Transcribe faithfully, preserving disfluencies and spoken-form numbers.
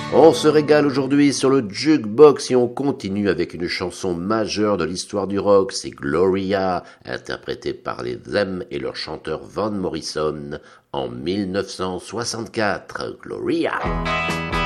On se régale aujourd'hui sur le Jukebox et on continue avec une chanson majeure de l'histoire du rock, c'est Gloria, interprétée par les Them et leur chanteur Van Morrison en mille neuf cent soixante-quatre. Gloria.